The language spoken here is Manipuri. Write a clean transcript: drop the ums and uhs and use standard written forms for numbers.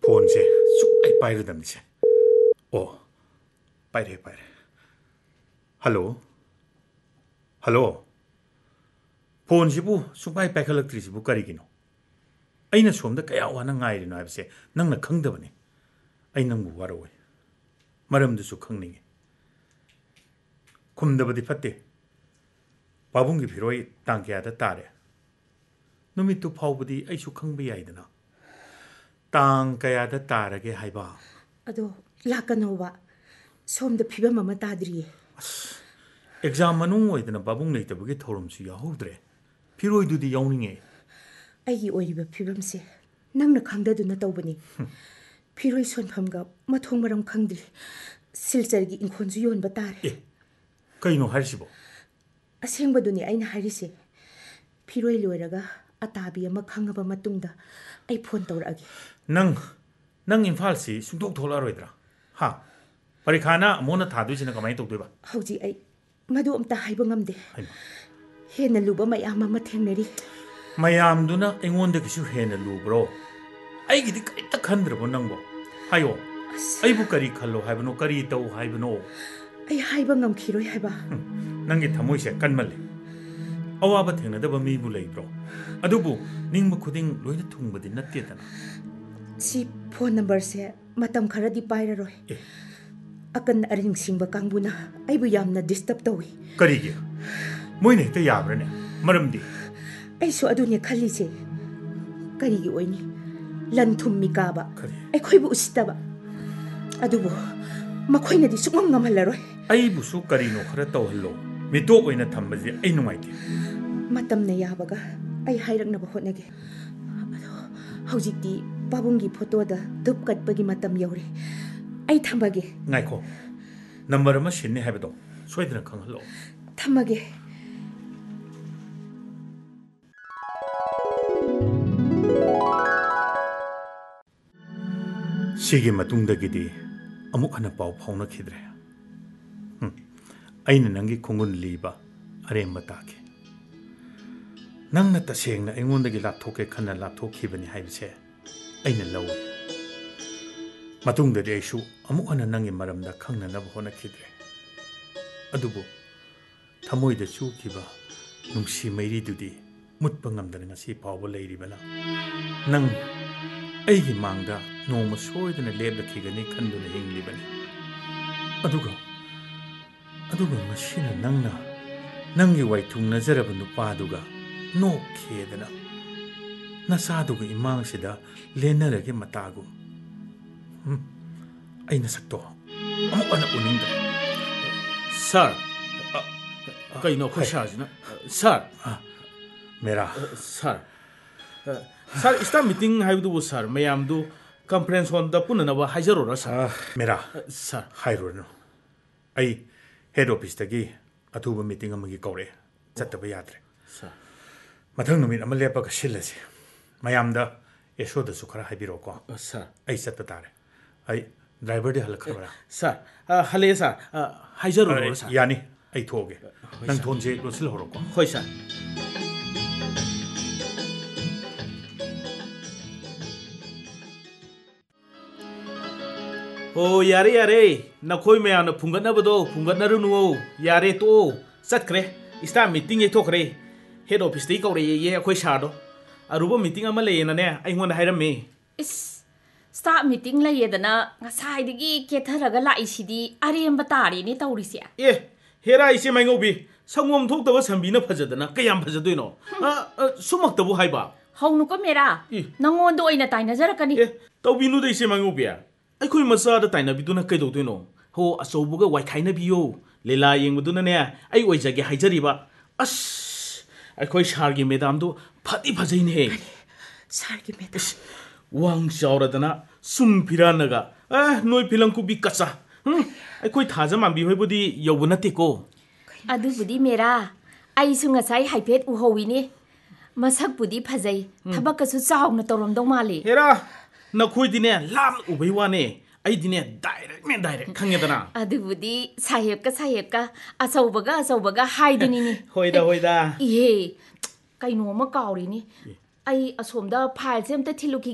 폰세 쑥아이 빠이르담니세. 빠이래. 할로. 폰시부 쑥아이 빠이칼럭트리시부 까리기노. 아이나 수험다 그야 와나 nga이리노 하이브세 낭나 컹더버니. 아이 낭부 와로이. 마름두수 컹닝이. 쿰더버디 팟디. 바붕기 피로이 땅케야다 따래. 누미뚜 파우부디 아이수 컹비 야이드나. 땅 그야다 따라게 하이바. 아도 라카노바 솜다 피밤 아마 따드리에. exam manung oidana babung leitабуги thorum-su yahodre. Piroidudi yauninge. 아이기 오이바 피밤세 낭나 캉다두나 떠보니. 피로이 손팜가 마통마랑 캉들 실자르기 인콘주 요원바 따래. Kaino harisibo. 아생바두니 아이나 하리세. 피로이 로이라가 아타비 아마 캉가바 마뚱다 아이 폰 떠오라게. Nang imfalsi sungtok tholaroidra. Ha. Parikhana mona thadujina kamai tokdoiba. Hauji ai madu amta haiba ngamde. Hena luba mayam ama thengnari. Mayamduna engonda kisu hena lubro. Aigidi kaita khandrabo nangbo. Hayo. Aibu kari khallo haibano kari tau haibano. Ai haiba ngamkhiroi haiba. Nangi thamoise kanmalle. Awaba thengnadaba mibu leibro. Adubu ningba khuding loina thungbadi nattedana. Si phone number se matam kharadi pairaroi. Akan aring singba kangbuna aibu yamna disturb tawi. Karigi. Moine hekta yabrane. Maramdi. Ai so adune khallise. Karigi oini. Lan thummi kaba. Ai khoibu usitaba. Adubu makhoina di sukmam ngamhallaroi. Ai busu karino khara tawhallo. Mitok oina thambaji ai numaiti. Matamna yabaga ai hairaknaba hotnage. Hojikti babungi photo da dup katpagi matam yaure. Ai thambage. Ngaiko. Number ama sinne haibado. Soidana khanghallo. Thamage. Sigi matungdagidi amuk hana pau phauna khidre. Aina nangi khungun liba aremba take. Nangna tasengna engondagi lapthoke khana lapthokhibani haibse aina lawi. Matungdadi aisu amuk hana nangi maramda khangnanaba honakhidre. Adubu thamoida chukhiba nungsi mairidudi mutpa ngamdana ngasi pawba leiribana. Nang aigi mangda noma soidana leplakhigani khanduna hinglibani. Aduga masina nangna nangi waithung nazaraba nupaduga no khedana nasaduga imangsida lenarage matagu. Aina sakto amuk ana uningda. Sir, kaino khosajina. Sir, Mera. Sir, ista meeting haidu sir mayamdu conference on da punanaba hajarora sir. Mera. Sir, Hairurno. Ai head office tagi atuba meeting amagi kaure chattaba yadre. Sir. Mathang numit ama lepaga sillase. Mayamda yeshoda su khara haibiro ko. Sir. Ai chatta tare. Ai driver de halakhrabara. Sir, hale sir, hajarora sir. Yani ai thoge. Nang thonje losil horoko. Hoi sir. Oh yare nakhoi me ana phungatnabado phungatnarunuo yare to chatkre ista meeting e thokre head office dei kaure ye akhoi sado aruba meeting ama leena ne aingona hairame is staff meeting la yedana ngasai digi ketharaga la isidi aremba tari ni tawrisia hera ise maingobi sangom thoktawa sambina phajadana kayam phajadoino sumaktabu haiba hawnu ko mera nangondo oina tainajarakani tawbinu de ise maingobi akhoi masada tainabiduna kaidodino ho asobuga waikhaina biyo lela yenguduna ne ai oijage haijariba akhoi shargi madam do phati phajaine he Sargi madam wang shauradana sum piranaga noi philanku bi kacha akhoi thaja mambi hoibudi yobunati ko adubudi mera ai sunga sai haipet uhowini masak budi phajai thabakasu chawna toromdong mali hera nakhoi dine lam ubai wane ai dine direct khangedana adubudi saheb ka asaubaga haidini ni hoida ye kaino ma kawri ni ai asomda file sem ta thiluki